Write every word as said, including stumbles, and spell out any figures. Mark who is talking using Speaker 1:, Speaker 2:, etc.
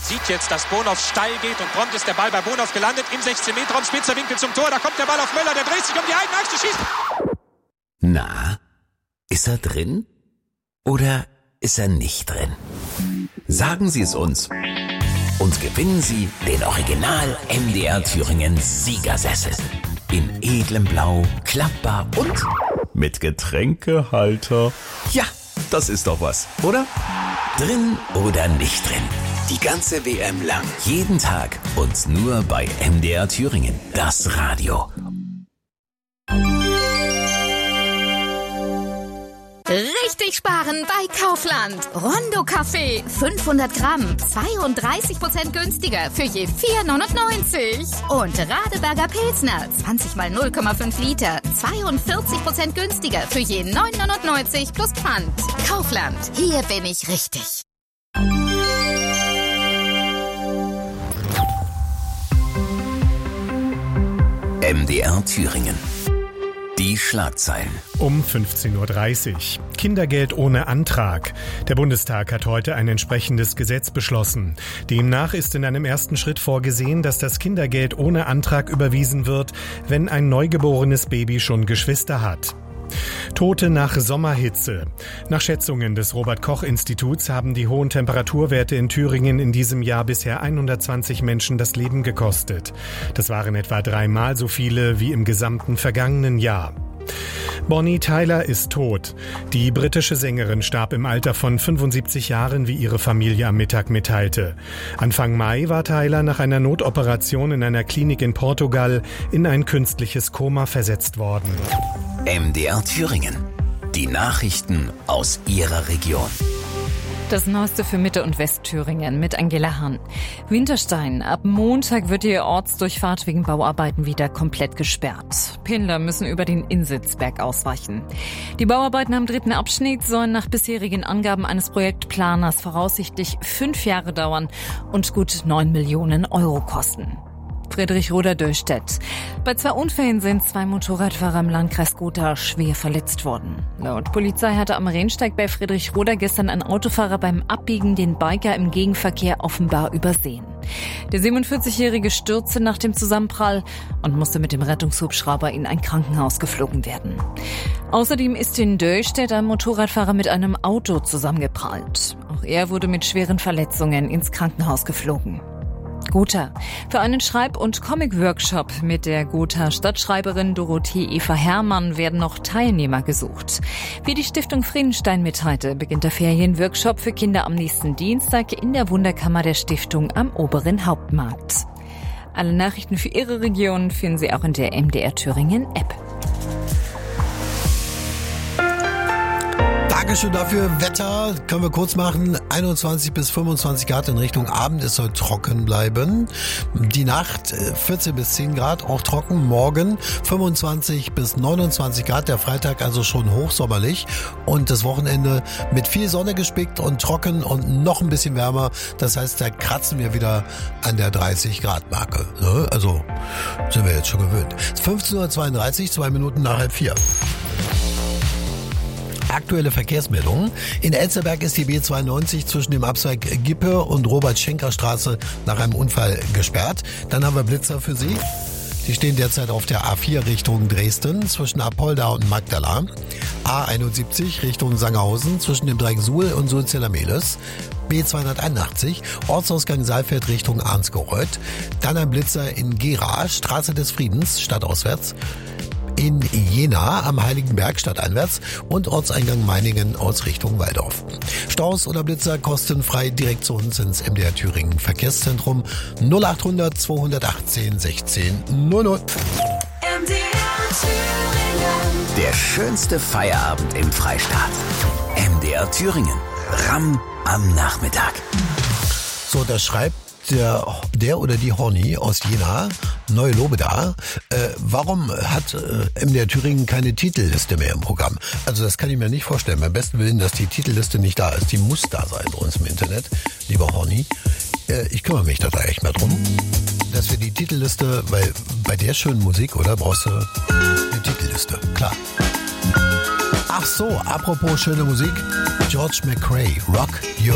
Speaker 1: sieht jetzt, dass Bonhoff steil geht und prompt ist der Ball bei Bonhoff gelandet. Im sechzehn Meter Raum, spitzer Winkel zum Tor. Da kommt der Ball auf Möller, der dreht sich um die eigene Achse, schießt.
Speaker 2: Na, ist er drin? Oder ist er nicht drin? Sagen Sie es uns. Und gewinnen Sie den Original M D R Thüringen Siegersessel. In edlem Blau, klappbar und mit Getränkehalter. Ja, das ist doch was, oder? Drin oder nicht drin? Die ganze W M lang. Jeden Tag und nur bei M D R Thüringen. Das Radio.
Speaker 3: Richtig sparen bei Kaufland. Rondo-Kaffee, fünfhundert Gramm, zweiunddreißig Prozent günstiger für je vier neunundneunzig. Und Radeberger Pilsner, zwanzig mal null Komma fünf Liter, zweiundvierzig Prozent günstiger für je neun neunundneunzig plus Pfand. Kaufland, hier bin ich richtig.
Speaker 2: M D R Thüringen. Die Schlagzeilen.
Speaker 4: Um fünfzehn Uhr dreißig. Kindergeld ohne Antrag. Der Bundestag hat heute ein entsprechendes Gesetz beschlossen. Demnach ist in einem ersten Schritt vorgesehen, dass das Kindergeld ohne Antrag überwiesen wird, wenn ein neugeborenes Baby schon Geschwister hat. Tote nach Sommerhitze. Nach Schätzungen des Robert-Koch-Instituts haben die hohen Temperaturwerte in Thüringen in diesem Jahr bisher hundertzwanzig Menschen das Leben gekostet. Das waren etwa dreimal so viele wie im gesamten vergangenen Jahr. Bonnie Tyler ist tot. Die britische Sängerin starb im Alter von fünfundsiebzig Jahren, wie ihre Familie am Mittag mitteilte. Anfang Mai war Tyler nach einer Notoperation in einer Klinik in Portugal in ein künstliches Koma versetzt worden.
Speaker 2: M D R Thüringen. Die Nachrichten aus Ihrer Region.
Speaker 5: Das Neueste für Mitte- und Westthüringen mit Angela Hahn. Winterstein. Ab Montag wird die Ortsdurchfahrt wegen Bauarbeiten wieder komplett gesperrt. Pendler müssen über den Insitzberg ausweichen. Die Bauarbeiten am dritten Abschnitt sollen nach bisherigen Angaben eines Projektplaners voraussichtlich fünf Jahre dauern und gut neun Millionen Euro kosten. Friedrich-Roda-Döllstedt. Bei zwei Unfällen sind zwei Motorradfahrer im Landkreis Gotha schwer verletzt worden. Laut Polizei hatte am Rennsteig bei Friedrich-Roda gestern ein Autofahrer beim Abbiegen den Biker im Gegenverkehr offenbar übersehen. Der siebenundvierzigjährige stürzte nach dem Zusammenprall und musste mit dem Rettungshubschrauber in ein Krankenhaus geflogen werden. Außerdem ist in Döllstedt ein Motorradfahrer mit einem Auto zusammengeprallt. Auch er wurde mit schweren Verletzungen ins Krankenhaus geflogen. Gotha. Für einen Schreib- und Comic-Workshop mit der Gotha-Stadtschreiberin Dorothee Eva Herrmann werden noch Teilnehmer gesucht. Wie die Stiftung Friedenstein mitteilte, beginnt der Ferienworkshop für Kinder am nächsten Dienstag in der Wunderkammer der Stiftung am Oberen Hauptmarkt. Alle Nachrichten für Ihre Region finden Sie auch in der M D R Thüringen App.
Speaker 6: Dankeschön dafür. Wetter können wir kurz machen. einundzwanzig bis fünfundzwanzig Grad in Richtung Abend. Es soll trocken bleiben. Die Nacht vierzehn bis zehn Grad, auch trocken. Morgen fünfundzwanzig bis neunundzwanzig Grad. Der Freitag also schon hochsommerlich. Und das Wochenende mit viel Sonne gespickt und trocken und noch ein bisschen wärmer. Das heißt, da kratzen wir wieder an der dreißig Grad Marke. Also sind wir jetzt schon gewöhnt. fünfzehn Uhr zweiunddreißig, zwei Minuten nach halb vier. Aktuelle Verkehrsmeldungen. In Elsterberg ist die B zweiundneunzig zwischen dem Abzweig Gippe und Robert-Schenker-Straße nach einem Unfall gesperrt. Dann haben wir Blitzer für Sie. Die stehen derzeit auf der A vier Richtung Dresden zwischen Apolda und Magdala. A einundsiebzig Richtung Sangerhausen zwischen dem Dreieck Suhl und Sulzella-Mehlis. B zweihunderteinundachtzig Ortsausgang Saalfeld Richtung Arnsgereuth. Dann ein Blitzer in Gera, Straße des Friedens, stadtauswärts. In Jena am Heiligenberg stadteinwärts und Ortseingang Meiningen aus Richtung Waldorf. Staus oder Blitzer kostenfrei direkt zu uns ins M D R Thüringen Verkehrszentrum null achthundert zweihundertachtzehn sechzehn null null.
Speaker 7: M D R Thüringen.
Speaker 2: Der schönste Feierabend im Freistaat. M D R Thüringen. Ramm am Nachmittag.
Speaker 6: So, das schreibt Der, der oder die Horny aus Jena, Neue Lobe da. Äh, warum hat äh, M D R Thüringen keine Titelliste mehr im Programm? Also das kann ich mir nicht vorstellen. Beim besten Willen, dass die Titelliste nicht da ist. Die muss da sein bei uns im Internet, lieber Horny. Äh, ich kümmere mich da gleich mal drum, dass wir die Titelliste, weil bei der schönen Musik, oder, brauchst du eine Titelliste, klar. Ach so, apropos schöne Musik, George McRae, Rock Your